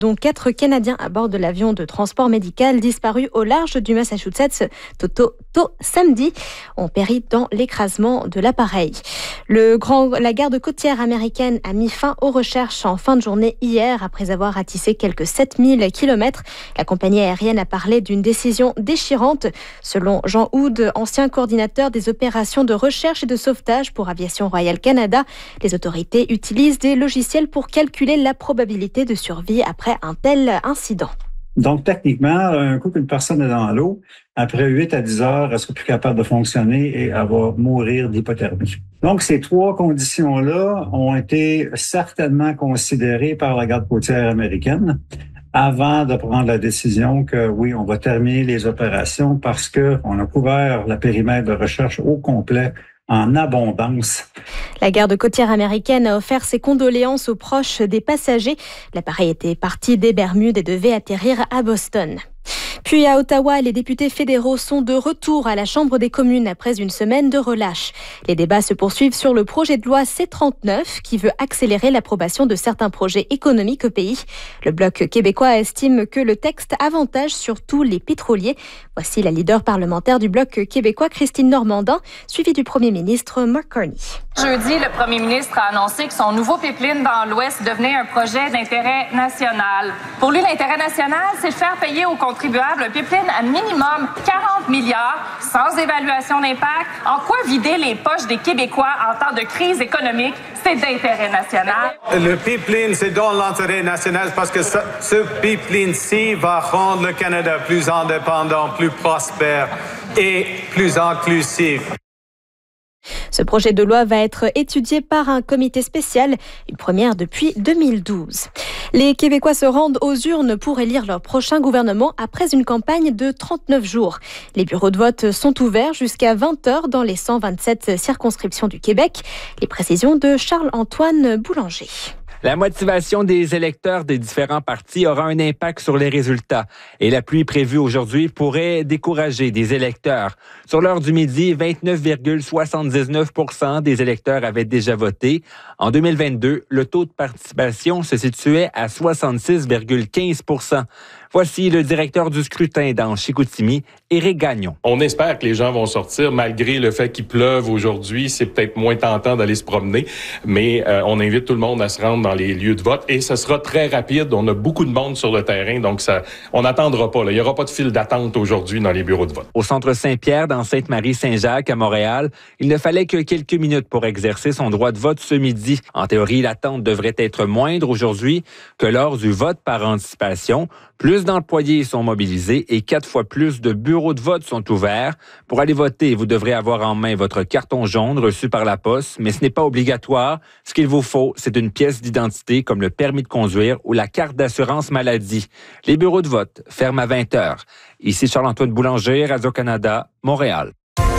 dont 4 Canadiens à bord de l'avion de transport médical disparu au large du Massachusetts tôt samedi ont péri dans l'écrasement de l'appareil. La garde côtière américaine a mis fin aux recherches en fin de journée hier après avoir ratissé quelques 7000 km. La compagnie aérienne a parlé d'une décision déchirante. Selon Jean Houd, ancien coordinateur des opérations de recherche et de sauvetage pour Aviation Royale Canada, les autorités utilisent des logiciels pour calculer la probabilité de survie après un tel incident. Donc, techniquement, un coup qu'une personne est dans l'eau, après 8 à 10 heures, elle sera plus capable de fonctionner et elle va mourir d'hypothermie. Donc, ces 3 conditions-là ont été certainement considérées par la garde côtière américaine avant de prendre la décision que oui, on va terminer les opérations parce qu'on a couvert le périmètre de recherche au complet en abondance. La garde côtière américaine a offert ses condoléances aux proches des passagers. L'appareil était parti des Bermudes et devait atterrir à Boston. Puis à Ottawa, les députés fédéraux sont de retour à la Chambre des communes après une semaine de relâche. Les débats se poursuivent sur le projet de loi C-39 qui veut accélérer l'approbation de certains projets économiques au pays. Le Bloc québécois estime que le texte avantage surtout les pétroliers. Voici la leader parlementaire du Bloc québécois, Christine Normandin, suivie du Premier ministre Mark Carney. Jeudi, le Premier ministre a annoncé que son nouveau pipeline dans l'Ouest devenait un projet d'intérêt national. Pour lui, l'intérêt national, c'est de faire payer aux contribuables un pipeline à minimum 40 milliards sans évaluation d'impact. En quoi vider les poches des Québécois en temps de crise économique, c'est d'intérêt national. Le pipeline, c'est dans l'intérêt national parce que ce pipeline-ci va rendre le Canada plus indépendant, plus prospère et plus inclusif. Ce projet de loi va être étudié par un comité spécial, une première depuis 2012. Les Québécois se rendent aux urnes pour élire leur prochain gouvernement après une campagne de 39 jours. Les bureaux de vote sont ouverts jusqu'à 20h dans les 127 circonscriptions du Québec. Les précisions de Charles-Antoine Boulanger. La motivation des électeurs des différents partis aura un impact sur les résultats. Et la pluie prévue aujourd'hui pourrait décourager des électeurs. Sur l'heure du midi, 29,79% des électeurs avaient déjà voté. En 2022, le taux de participation se situait à 66,15%. Voici le directeur du scrutin dans Chicoutimi, Éric Gagnon. On espère que les gens vont sortir malgré le fait qu'il pleuve aujourd'hui. C'est peut-être moins tentant d'aller se promener, mais on invite tout le monde à se rendre dans les lieux de vote et ce sera très rapide. On a beaucoup de monde sur le terrain, donc on n'attendra pas. Il n'y aura pas de file d'attente aujourd'hui dans les bureaux de vote. Au centre Saint-Pierre, dans Sainte-Marie-Saint-Jacques, à Montréal, il ne fallait que quelques minutes pour exercer son droit de vote ce midi. En théorie, l'attente devrait être moindre aujourd'hui que lors du vote par anticipation. Plus d'employés sont mobilisés et 4 fois plus de bureaux de vote sont ouverts. Pour aller voter, vous devrez avoir en main votre carton jaune reçu par la poste, mais ce n'est pas obligatoire. Ce qu'il vous faut, c'est une pièce d'identité comme le permis de conduire ou la carte d'assurance maladie. Les bureaux de vote ferment à 20h. Ici Charles-Antoine Boulanger, Radio-Canada, Montréal.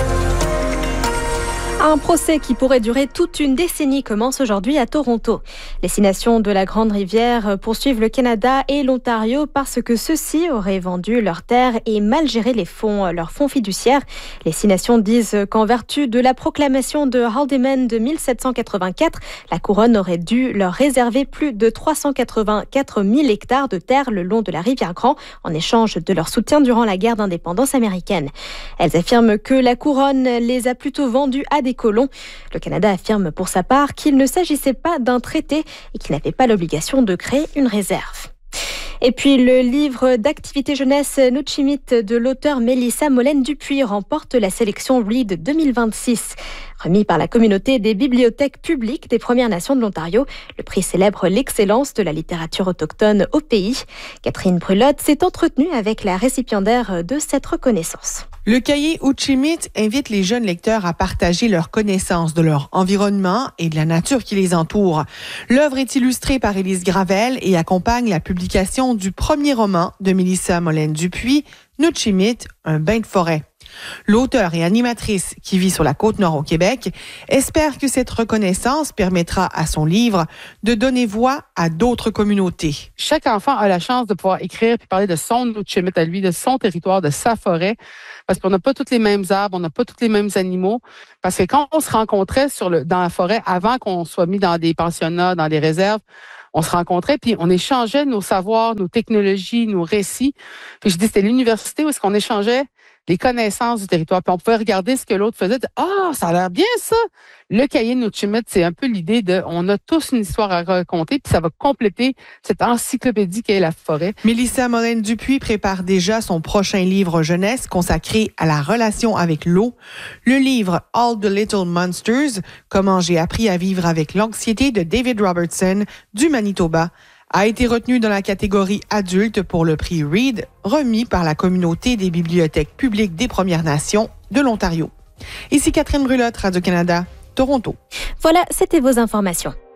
Un procès qui pourrait durer toute une décennie commence aujourd'hui à Toronto. Les 6 nations de la Grande Rivière poursuivent le Canada et l'Ontario parce que ceux-ci auraient vendu leurs terres et mal géré leurs fonds fiduciaires. Les 6 nations disent qu'en vertu de la proclamation de Haldimand de 1784, la couronne aurait dû leur réserver plus de 384 000 hectares de terres le long de la rivière Grand en échange de leur soutien durant la guerre d'indépendance américaine. Elles affirment que la couronne les a plutôt vendus à des colons. Le Canada affirme pour sa part qu'il ne s'agissait pas d'un traité et qu'il n'avait pas l'obligation de créer une réserve. Et puis le livre d'activité jeunesse Nuchimit de l'auteur Mélissa Molène-Dupuis remporte la sélection Read 2026. Remis par la communauté des bibliothèques publiques des Premières Nations de l'Ontario, le prix célèbre l'excellence de la littérature autochtone au pays. Catherine Brulotte s'est entretenue avec la récipiendaire de cette reconnaissance. Le cahier Uchimit invite les jeunes lecteurs à partager leurs connaissances de leur environnement et de la nature qui les entoure. L'œuvre est illustrée par Élise Gravel et accompagne la publication du premier roman de Mélissa Molène-Dupuis, Nuchimit, un bain de forêt. L'auteure et animatrice qui vit sur la Côte-Nord au Québec espère que cette reconnaissance permettra à son livre de donner voix à d'autres communautés. Chaque enfant a la chance de pouvoir écrire et parler de son Nuchimit à lui, de son territoire, de sa forêt, parce qu'on n'a pas tous les mêmes arbres, on n'a pas tous les mêmes animaux. Parce que quand on se rencontrait dans la forêt, avant qu'on soit mis dans des pensionnats, dans des réserves, On se rencontrait, puis on échangeait nos savoirs, nos technologies, nos récits. Puis je dis, c'était l'université où est-ce qu'on échangeait les connaissances du territoire. Puis on pouvait regarder ce que l'autre faisait. Ça a l'air bien ça! Le cahier Nochimet, c'est un peu l'idée de, on a tous une histoire à raconter, puis ça va compléter cette encyclopédie qu'est la forêt. Mélissa Morin-Dupuis prépare déjà son prochain livre jeunesse consacré à la relation avec l'eau. Le livre All the Little Monsters, comment j'ai appris à vivre avec l'anxiété de David Robertson du Manitoba, a été retenu dans la catégorie adulte pour le prix Reed, remis par la Communauté des bibliothèques publiques des Premières Nations de l'Ontario. Ici Catherine Brulotte, Radio-Canada, Toronto. Voilà, c'était vos informations.